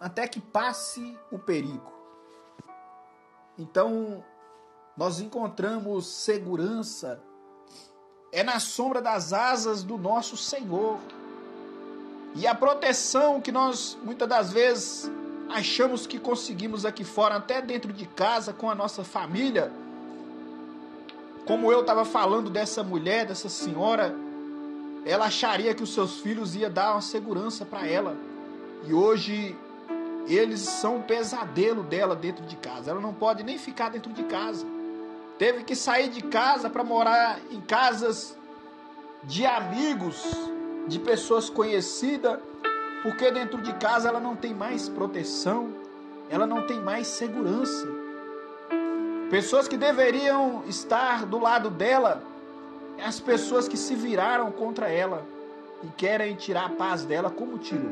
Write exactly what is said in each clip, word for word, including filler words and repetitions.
até que passe o perigo. Então, nós encontramos segurança, é na sombra das asas do nosso Senhor. E a proteção que nós, muitas das vezes, achamos que conseguimos aqui fora, até dentro de casa, com a nossa família, como eu estava falando dessa mulher, dessa senhora, ela acharia que os seus filhos iam dar uma segurança para ela. E hoje, eles são um pesadelo dela dentro de casa. Ela não pode nem ficar dentro de casa. Teve que sair de casa para morar em casas de amigos, de pessoas conhecidas, porque dentro de casa ela não tem mais proteção, ela não tem mais segurança. Pessoas que deveriam estar do lado dela, as pessoas que se viraram contra ela e querem tirar a paz dela como tirou.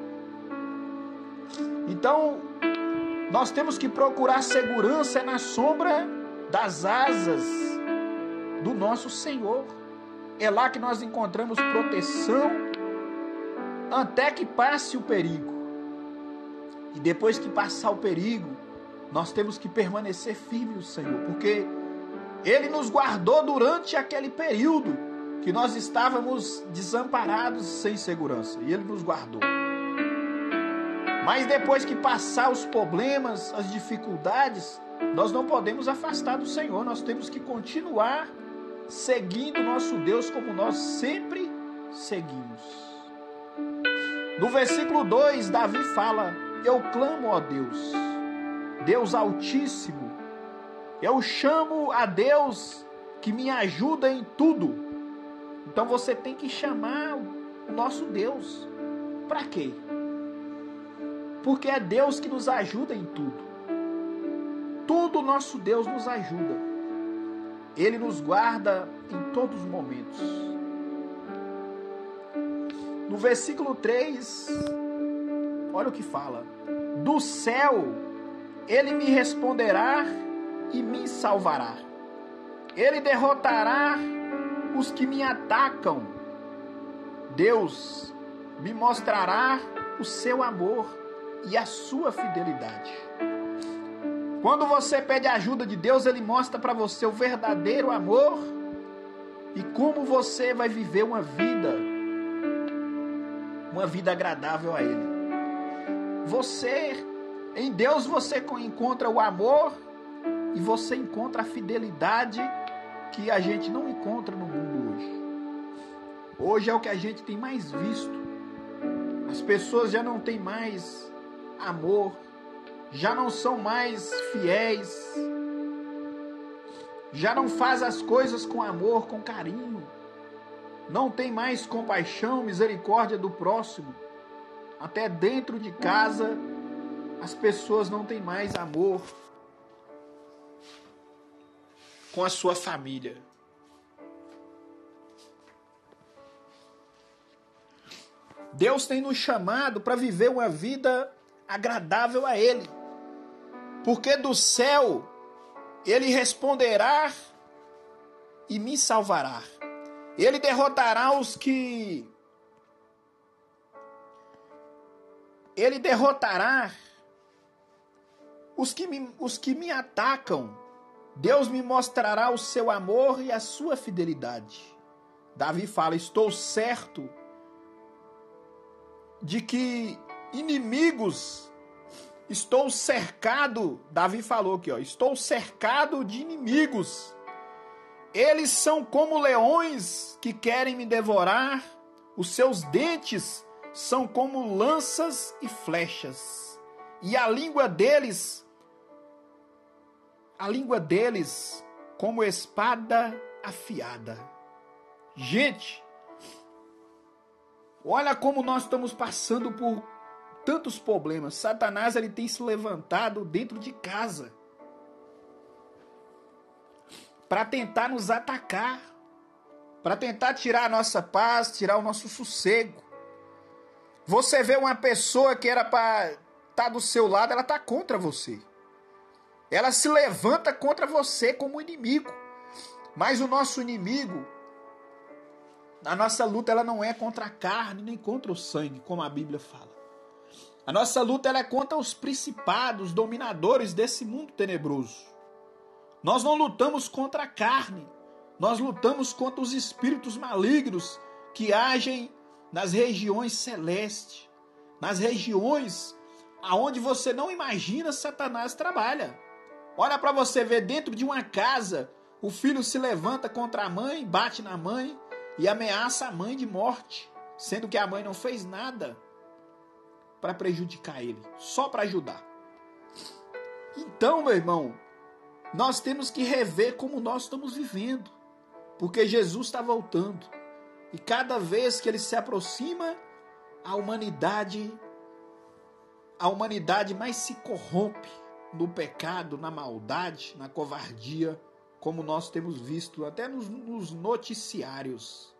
Então, nós temos que procurar segurança na sombra das asas do nosso Senhor. É lá que nós encontramos proteção até que passe o perigo. E depois que passar o perigo, nós temos que permanecer firmes no Senhor, porque Ele nos guardou durante aquele período que nós estávamos desamparados, sem segurança, e Ele nos guardou. Mas depois que passar os problemas, as dificuldades, nós não podemos afastar do Senhor, nós temos que continuar seguindo nosso Deus como nós sempre seguimos. No versículo dois, Davi fala: eu clamo, ó Deus, Deus Altíssimo, eu chamo a Deus que me ajuda em tudo. Então você tem que chamar o nosso Deus. Para quê? Porque é Deus que nos ajuda em tudo. Tudo nosso Deus nos ajuda. Ele nos guarda em todos os momentos. No versículo três, olha o que fala: do céu Ele me responderá e me salvará. Ele derrotará os que me atacam. Deus me mostrará o seu amor e a sua fidelidade. Quando você pede a ajuda de Deus, Ele mostra para você o verdadeiro amor e como você vai viver uma vida, uma vida agradável a Ele. Você, em Deus você encontra o amor e você encontra a fidelidade que a gente não encontra no mundo hoje. Hoje é o que a gente tem mais visto. As pessoas já não têm mais amor, já não são mais fiéis, já não faz as coisas com amor, com carinho, não tem mais compaixão, misericórdia do próximo. Até dentro de casa as pessoas não têm mais amor com a sua família. Deus tem nos chamado para viver uma vida agradável a Ele, porque do céu Ele responderá e me salvará. Ele derrotará os que... Ele derrotará os que me, os que me atacam. Deus me mostrará o seu amor e a sua fidelidade. Davi fala: estou certo de que inimigos, estou cercado, Davi falou aqui, ó, estou cercado de inimigos. Eles são como leões que querem me devorar, os seus dentes são como lanças e flechas, e a língua deles, a língua deles como espada afiada. Gente, olha como nós estamos passando por tantos problemas. Satanás, ele tem se levantado dentro de casa para tentar nos atacar, para tentar tirar a nossa paz, tirar o nosso sossego. Você vê uma pessoa que era para estar do seu lado, ela está contra você. Ela se levanta contra você como inimigo. Mas o nosso inimigo, a nossa luta, ela não é contra a carne nem contra o sangue, como a Bíblia fala. A nossa luta ela é contra os principados, dominadores desse mundo tenebroso. Nós não lutamos contra a carne, nós lutamos contra os espíritos malignos que agem nas regiões celestes, nas regiões aonde você não imagina Satanás trabalha. Olha para você ver, dentro de uma casa, o filho se levanta contra a mãe, bate na mãe e ameaça a mãe de morte, sendo que a mãe não fez nada para prejudicar ele, só para ajudar. Então, meu irmão, nós temos que rever como nós estamos vivendo, porque Jesus está voltando. E cada vez que ele se aproxima, a humanidade, a humanidade mais se corrompe no pecado, na maldade, na covardia, como nós temos visto até nos, nos noticiários.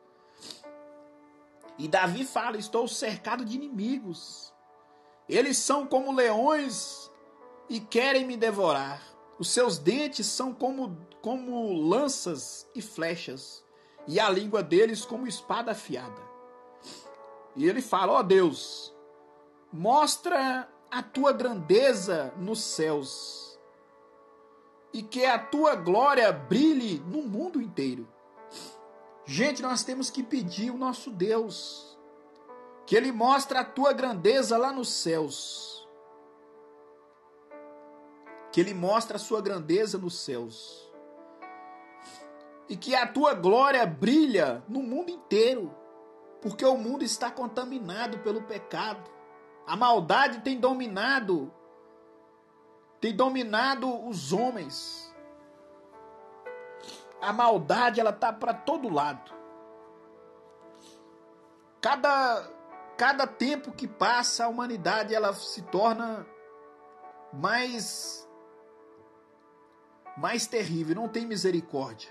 E Davi fala: estou cercado de inimigos. Eles são como leões e querem me devorar. Os seus dentes são como, como lanças e flechas, e a língua deles como espada afiada. E ele fala: ó Deus, mostra a tua grandeza nos céus, e que a tua glória brilhe no mundo inteiro. Gente, nós temos que pedir o nosso Deus, que ele mostre a tua grandeza lá nos céus. Que ele mostre a sua grandeza nos céus. E que a tua glória brilha no mundo inteiro. Porque o mundo está contaminado pelo pecado. A maldade tem dominado, tem dominado os homens. A maldade, ela está para todo lado. Cada, cada tempo que passa, a humanidade ela se torna mais, mais terrível, não tem misericórdia.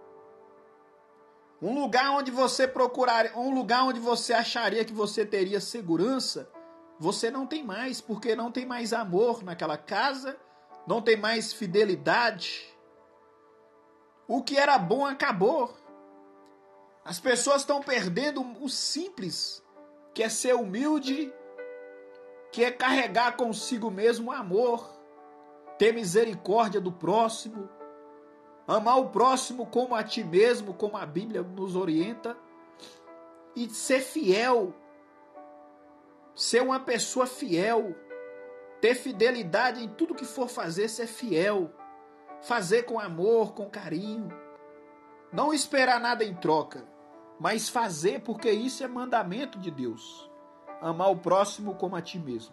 Um lugar onde você procurar, um lugar onde você acharia que você teria segurança, você não tem mais, porque não tem mais amor naquela casa, não tem mais fidelidade. O que era bom acabou. As pessoas estão perdendo o simples, que é ser humilde, que é carregar consigo mesmo o amor, ter misericórdia do próximo, amar o próximo como a ti mesmo, como a Bíblia nos orienta, e ser fiel, ser uma pessoa fiel, ter fidelidade em tudo que for fazer, ser fiel, fazer com amor, com carinho, não esperar nada em troca, mas fazer porque isso é mandamento de Deus, amar o próximo como a ti mesmo.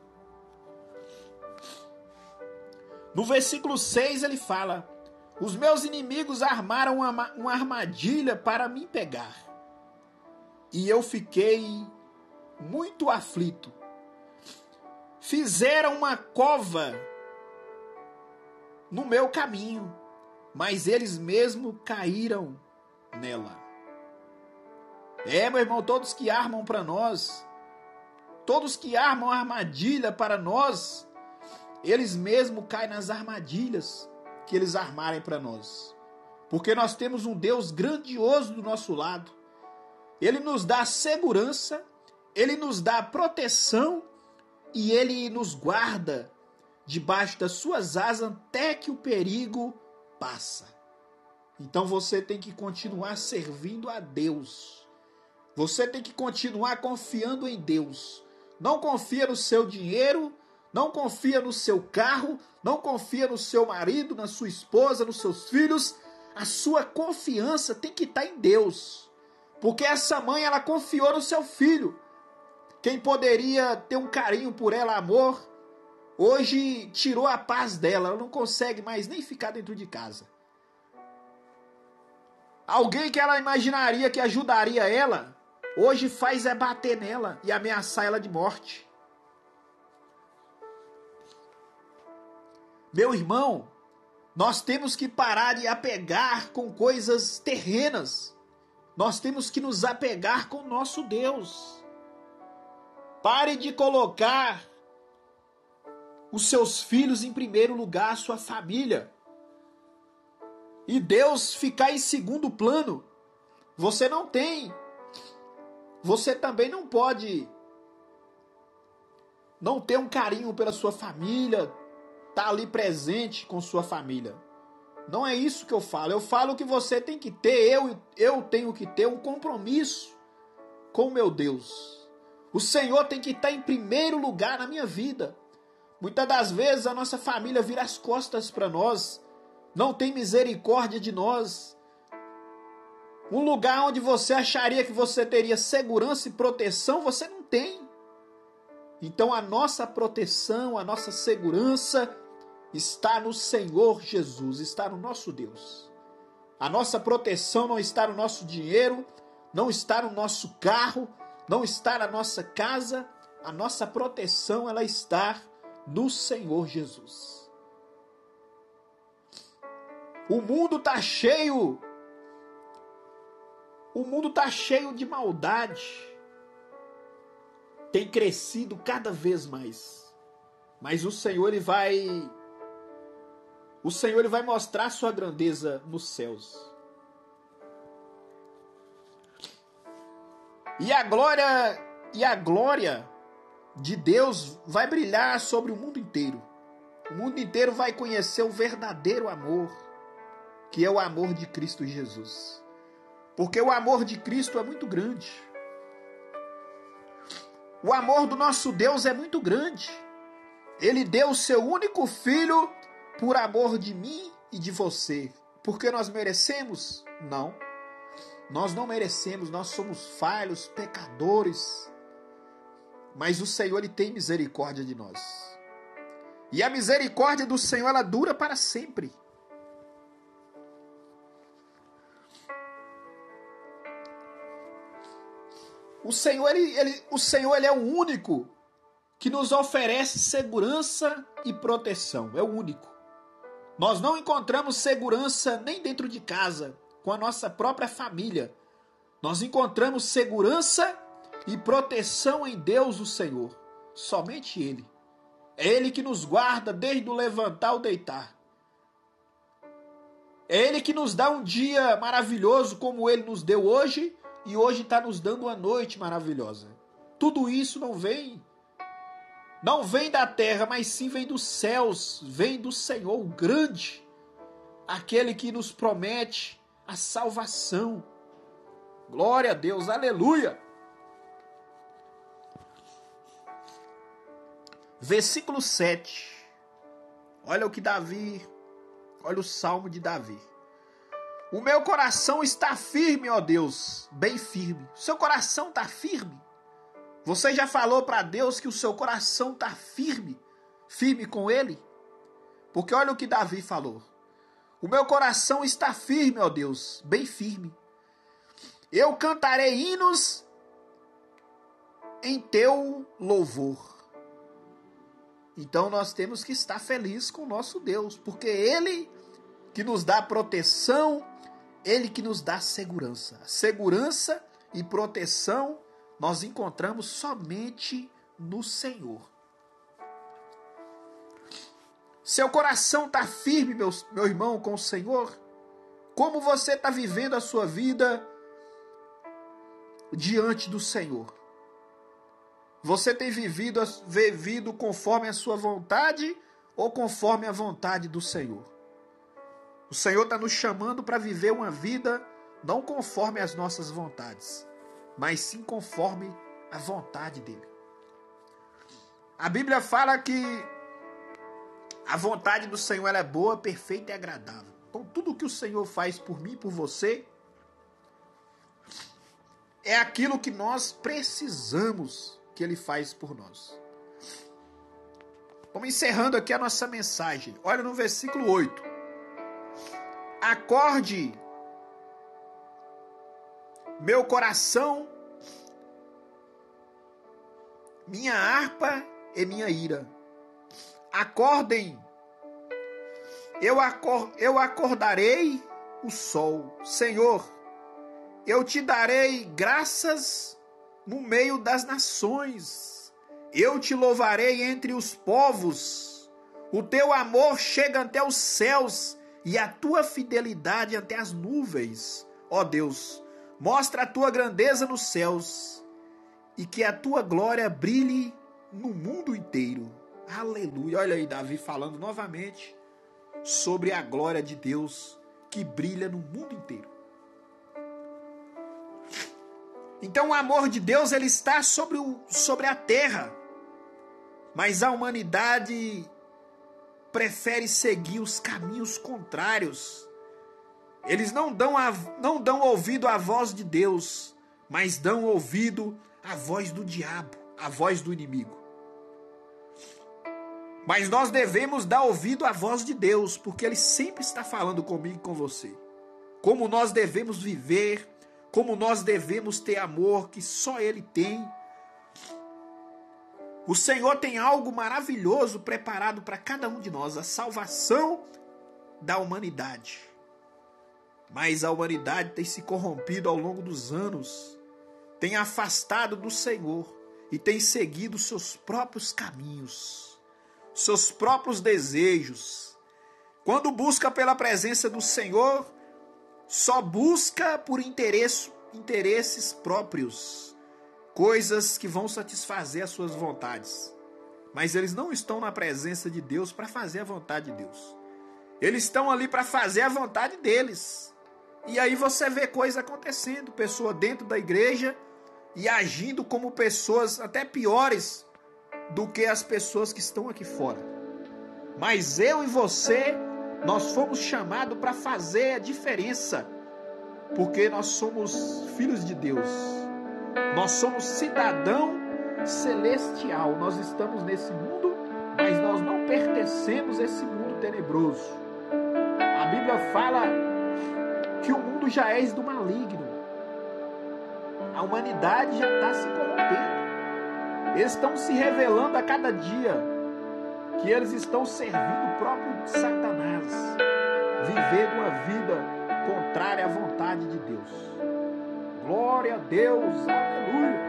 No versículo seis ele fala: os meus inimigos armaram uma, uma armadilha para me pegar, e eu fiquei muito aflito. Fizeram uma cova no meu caminho, mas eles mesmos caíram nela. É, meu irmão, todos que armam para nós, todos que armam armadilha para nós, eles mesmos caem nas armadilhas que eles armarem para nós. Porque nós temos um Deus grandioso do nosso lado. Ele nos dá segurança, ele nos dá proteção e ele nos guarda debaixo das suas asas até que o perigo passa. Então você tem que continuar servindo a Deus. Você tem que continuar confiando em Deus. Não confia no seu dinheiro, não confia no seu carro, não confia no seu marido, na sua esposa, nos seus filhos. A sua confiança tem que estar em Deus. Porque essa mãe, ela confiou no seu filho. Quem poderia ter um carinho por ela, amor, hoje tirou a paz dela. Ela não consegue mais nem ficar dentro de casa. Alguém que ela imaginaria que ajudaria ela, hoje faz é bater nela e ameaçar ela de morte. Meu irmão, nós temos que parar de apegar com coisas terrenas. Nós temos que nos apegar com o nosso Deus. Pare de colocar os seus filhos em primeiro lugar, a sua família. E Deus ficar em segundo plano. Você não tem. Você também não pode não ter um carinho pela sua família, tá ali presente com sua família. Não é isso que eu falo. Eu falo que você tem que ter, eu, eu tenho que ter um compromisso com o meu Deus. O Senhor tem que estar em primeiro lugar na minha vida. Muitas das vezes a nossa família vira as costas para nós, não tem misericórdia de nós. Um lugar onde você acharia que você teria segurança e proteção, você não tem. Então a nossa proteção, a nossa segurança está no Senhor Jesus, está no nosso Deus. A nossa proteção não está no nosso dinheiro, não está no nosso carro, não está na nossa casa. A nossa proteção, ela está no Senhor Jesus. O mundo está cheio, o mundo está cheio de maldade. Tem crescido cada vez mais. Mas o Senhor, ele vai, o Senhor, ele vai mostrar sua grandeza nos céus. E a glória, e a glória de Deus vai brilhar sobre o mundo inteiro. O mundo inteiro vai conhecer o verdadeiro amor, que é o amor de Cristo Jesus. Porque o amor de Cristo é muito grande. O amor do nosso Deus é muito grande. Ele deu o seu único filho por amor de mim e de você. Porque nós merecemos? Não. Nós não merecemos, nós somos falhos, pecadores. Mas o Senhor, ele tem misericórdia de nós. E a misericórdia do Senhor, ela dura para sempre. O Senhor, ele, ele, o Senhor, ele é o único que nos oferece segurança e proteção. É o único. Nós não encontramos segurança nem dentro de casa, com a nossa própria família. Nós encontramos segurança e proteção em Deus, o Senhor. Somente Ele. É Ele que nos guarda desde o levantar ao deitar. É Ele que nos dá um dia maravilhoso como Ele nos deu hoje, e hoje está nos dando uma noite maravilhosa. Tudo isso não vem, não vem da terra, mas sim vem dos céus, vem do Senhor, o grande, aquele que nos promete a salvação. Glória a Deus, aleluia! Versículo sete. Olha o que Davi, olha o salmo de Davi. O meu coração está firme, ó Deus, bem firme. O seu coração está firme? Você já falou para Deus que o seu coração está firme? Firme com Ele? Porque olha o que Davi falou. O meu coração está firme, ó Deus, bem firme. Eu cantarei hinos em teu louvor. Então nós temos que estar felizes com o nosso Deus, porque Ele que nos dá proteção, Ele que nos dá segurança. Segurança e proteção nós encontramos somente no Senhor. Seu coração está firme, meu, meu irmão, com o Senhor? Como você está vivendo a sua vida diante do Senhor? Você tem vivido, vivido conforme a sua vontade ou conforme a vontade do Senhor? O Senhor está nos chamando para viver uma vida não conforme as nossas vontades, mas sim conforme a vontade dEle. A Bíblia fala que a vontade do Senhor ela é boa, perfeita e agradável. Então tudo que o Senhor faz por mim e por você é aquilo que nós precisamos que Ele faz por nós. Vamos encerrando aqui a nossa mensagem. Olha no versículo oito. Acorde, meu coração, minha harpa e minha ira. Acordem, eu, acor, eu acordarei o sol. Senhor, eu te darei graças no meio das nações. Eu te louvarei entre os povos. O teu amor chega até os céus e a tua fidelidade até as nuvens. Ó Deus, mostra a tua grandeza nos céus e que a tua glória brilhe no mundo inteiro. Aleluia. Olha aí Davi falando novamente sobre a glória de Deus que brilha no mundo inteiro. Então o amor de Deus ele está sobre, o, sobre a terra, mas a humanidade prefere seguir os caminhos contrários. Eles não dão, a, não dão ouvido à voz de Deus, mas dão ouvido à voz do diabo, à voz do inimigo. Mas nós devemos dar ouvido à voz de Deus, porque Ele sempre está falando comigo e com você. Como nós devemos viver, como nós devemos ter amor que só Ele tem. O Senhor tem algo maravilhoso preparado para cada um de nós, a salvação da humanidade. Mas a humanidade tem se corrompido ao longo dos anos, tem afastado do Senhor e tem seguido seus próprios caminhos, seus próprios desejos. Quando busca pela presença do Senhor, só busca por interesse, interesses próprios, coisas que vão satisfazer as suas vontades. Mas eles não estão na presença de Deus para fazer a vontade de Deus. Eles estão ali para fazer a vontade deles. E aí você vê coisa acontecendo, pessoa dentro da igreja e agindo como pessoas até piores do que as pessoas que estão aqui fora. Mas eu e você, nós fomos chamados para fazer a diferença, porque nós somos filhos de Deus. Nós somos cidadão celestial. Nós estamos nesse mundo, mas nós não pertencemos a esse mundo tenebroso. A Bíblia fala que o mundo já é do maligno. A humanidade já está se corrompendo. Eles estão se revelando a cada dia que eles estão servindo o próprio Satanás, vivendo uma vida contrária à vontade de Deus. Glória a Deus, aleluia.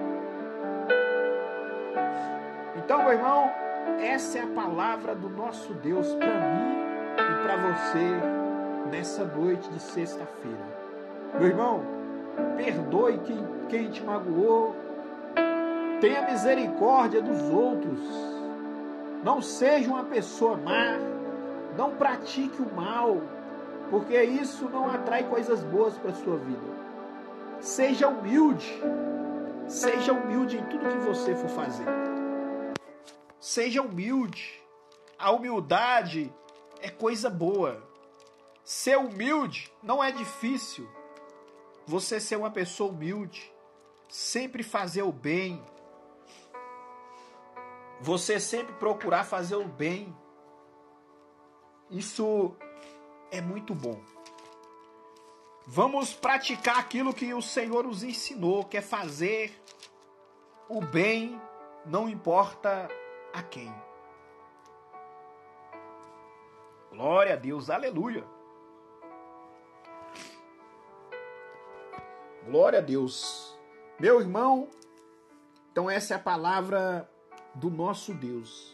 Então, meu irmão, essa é a palavra do nosso Deus para mim e para você nessa noite de sexta-feira. Meu irmão, perdoe quem, quem te magoou, tenha misericórdia dos outros, não seja uma pessoa má, não pratique o mal, porque isso não atrai coisas boas para a sua vida. Seja humilde, seja humilde em tudo que você for fazer. Seja humilde. A humildade é coisa boa. Ser humilde não é difícil. Você ser uma pessoa humilde, sempre fazer o bem. Você sempre procurar fazer o bem. Isso é muito bom. Vamos praticar aquilo que o Senhor nos ensinou, que é fazer o bem, não importa a quem. Glória a Deus, aleluia. Glória a Deus. Meu irmão, então essa é a palavra do nosso Deus.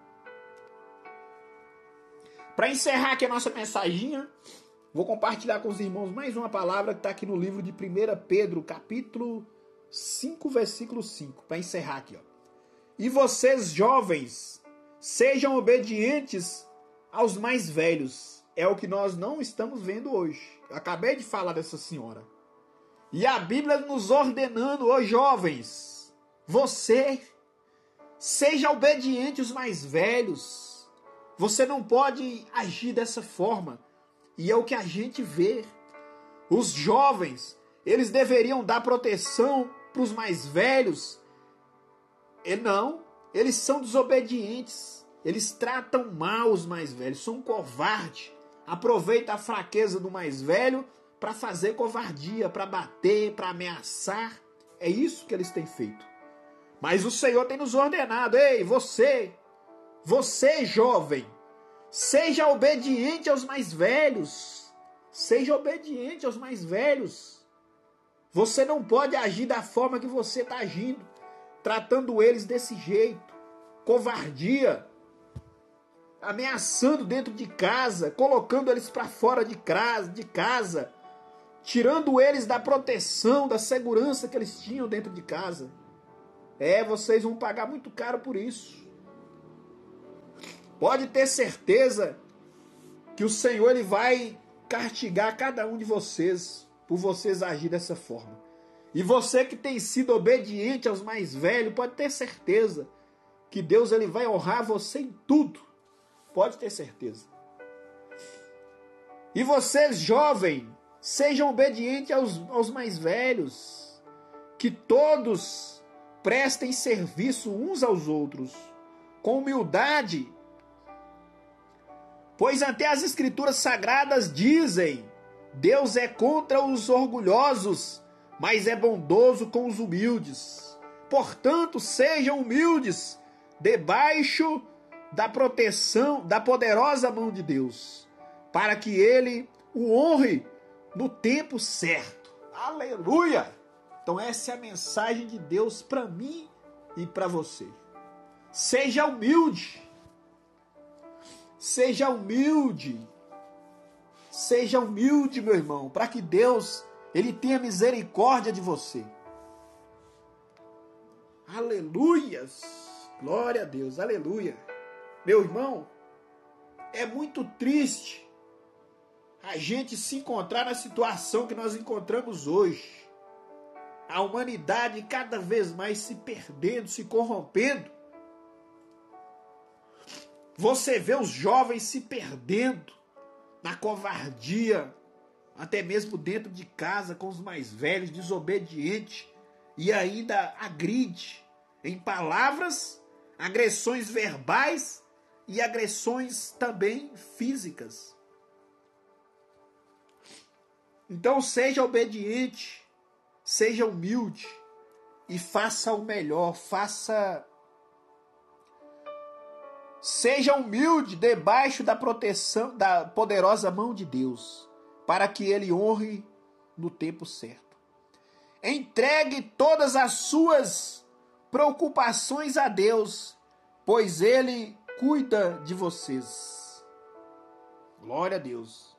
Para encerrar aqui a nossa mensaginha, vou compartilhar com os irmãos mais uma palavra que está aqui no livro de primeira Pedro, capítulo cinco, versículo cinco. Para encerrar aqui, ó. E vocês, jovens, sejam obedientes aos mais velhos. É o que nós não estamos vendo hoje. Eu acabei de falar dessa senhora. E a Bíblia nos ordenando, ô jovens, você seja obediente aos mais velhos. Você não pode agir dessa forma. E é o que a gente vê. Os jovens, eles deveriam dar proteção para os mais velhos. E não, eles são desobedientes. Eles tratam mal os mais velhos, são covardes. Aproveita a fraqueza do mais velho para fazer covardia, para bater, para ameaçar. É isso que eles têm feito. Mas o Senhor tem nos ordenado, ei, você, você jovem, seja obediente aos mais velhos. Seja obediente aos mais velhos. Você não pode agir da forma que você está agindo, tratando eles desse jeito. Covardia. Ameaçando dentro de casa, colocando eles para fora de casa, de casa, tirando eles da proteção, da segurança que eles tinham dentro de casa. É, vocês vão pagar muito caro por isso. Pode ter certeza que o Senhor ele vai castigar cada um de vocês por vocês agir dessa forma. E você que tem sido obediente aos mais velhos, pode ter certeza que Deus ele vai honrar você em tudo. Pode ter certeza. E vocês, jovens, sejam obedientes aos, aos mais velhos. Que todos prestem serviço uns aos outros, com humildade. Pois até as Escrituras Sagradas dizem: Deus é contra os orgulhosos, mas é bondoso com os humildes. Portanto, sejam humildes, debaixo da proteção, da poderosa mão de Deus, para que Ele o honre no tempo certo. Aleluia! Então essa é a mensagem de Deus para mim e para você. Seja humilde. Seja humilde. Seja humilde, meu irmão, para que Deus ele tenha misericórdia de você. Aleluias! Glória a Deus, aleluia. Meu irmão, é muito triste a gente se encontrar na situação que nós encontramos hoje. A humanidade cada vez mais se perdendo, se corrompendo. Você vê os jovens se perdendo na covardia, até mesmo dentro de casa com os mais velhos, desobediente, e ainda agride em palavras, agressões verbais e agressões também físicas. Então seja obediente, seja humilde e faça o melhor, faça... Seja humilde debaixo da proteção da poderosa mão de Deus, para que Ele honre no tempo certo. Entregue todas as suas preocupações a Deus, pois Ele cuida de vocês. Glória a Deus.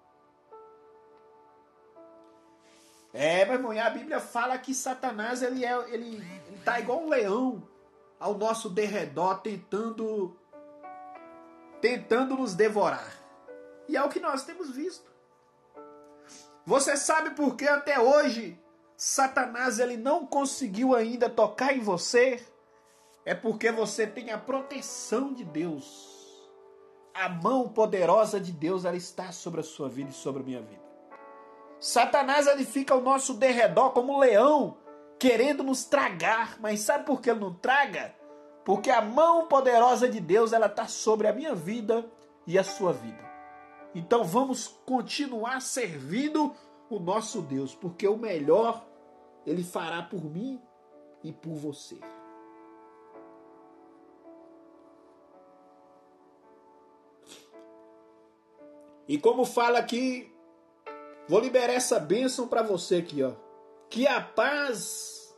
É, meu irmão, e a Bíblia fala que Satanás ele é, ele, ele tá igual um leão ao nosso derredor, tentando, tentando nos devorar. E é o que nós temos visto. Você sabe por que até hoje Satanás ele não conseguiu ainda tocar em você? É porque você tem a proteção de Deus. A mão poderosa de Deus ela está sobre a sua vida e sobre a minha vida. Satanás ele fica ao nosso derredor como um leão, querendo nos tragar. Mas sabe por que ele não traga? Porque a mão poderosa de Deus ela está sobre a minha vida e a sua vida. Então vamos continuar servindo o nosso Deus, porque o melhor Ele fará por mim e por você. E como fala aqui, vou liberar essa bênção para você aqui, ó. Que a paz,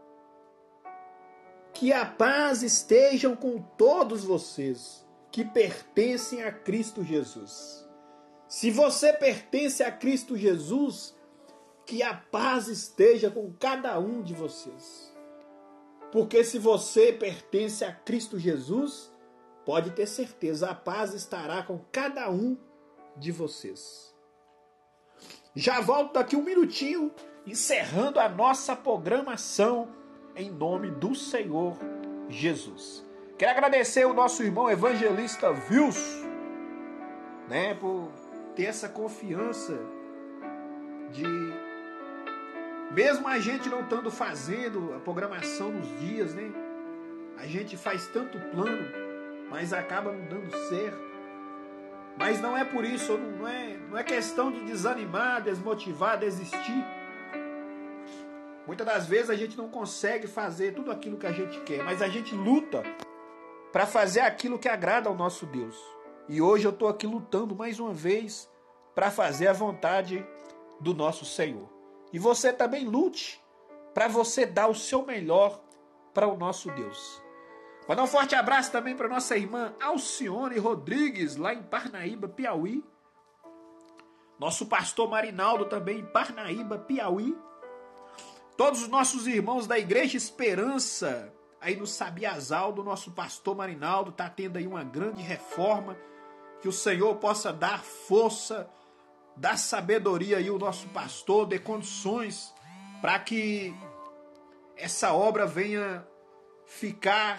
que a paz estejam com todos vocês que pertencem a Cristo Jesus. Se você pertence a Cristo Jesus, que a paz esteja com cada um de vocês. Porque se você pertence a Cristo Jesus, pode ter certeza, a paz estará com cada um de vocês. Já volto daqui um minutinho, encerrando a nossa programação em nome do Senhor Jesus. Quero agradecer o nosso irmão evangelista Wilson, né, por ter essa confiança de, mesmo a gente não estando fazendo a programação nos dias, né, a gente faz tanto plano, mas acaba não dando certo. Mas não é por isso, não é, não é questão de desanimar, desmotivar, desistir. Muitas das vezes a gente não consegue fazer tudo aquilo que a gente quer, mas a gente luta para fazer aquilo que agrada ao nosso Deus. E hoje eu estou aqui lutando mais uma vez para fazer a vontade do nosso Senhor. E você também lute para você dar o seu melhor para o nosso Deus. Mandar um forte abraço também para nossa irmã Alcione Rodrigues, lá em Parnaíba, Piauí. Nosso pastor Marinaldo também em Parnaíba, Piauí. Todos os nossos irmãos da Igreja Esperança, aí no Sabiazal do nosso pastor Marinaldo, está tendo aí uma grande reforma, que o Senhor possa dar força, dar sabedoria aí ao nosso pastor, dê condições para que essa obra venha ficar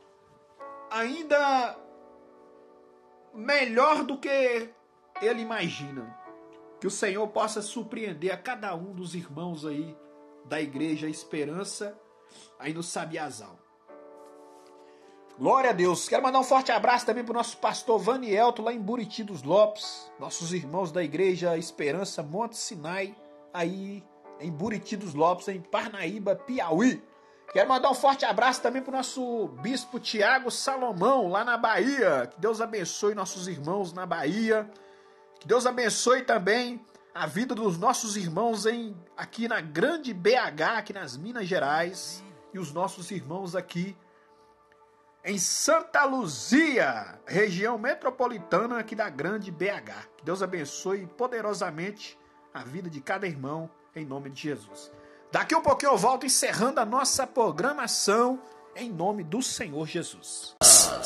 ainda melhor do que ele imagina. Que o Senhor possa surpreender a cada um dos irmãos aí da Igreja Esperança, aí no Sabiazal. Glória a Deus. Quero mandar um forte abraço também para o nosso pastor Vanielto, lá em Buriti dos Lopes. Nossos irmãos da Igreja Esperança Monte Sinai, aí em Buriti dos Lopes, em Parnaíba, Piauí. Quero mandar um forte abraço também para o nosso bispo Tiago Salomão, lá na Bahia. Que Deus abençoe nossos irmãos na Bahia. Que Deus abençoe também a vida dos nossos irmãos em, aqui na grande B H, aqui nas Minas Gerais. E os nossos irmãos aqui em Santa Luzia, região metropolitana aqui da grande B H. Que Deus abençoe poderosamente a vida de cada irmão, em nome de Jesus. Daqui um pouquinho eu volto encerrando a nossa programação, em nome do Senhor Jesus.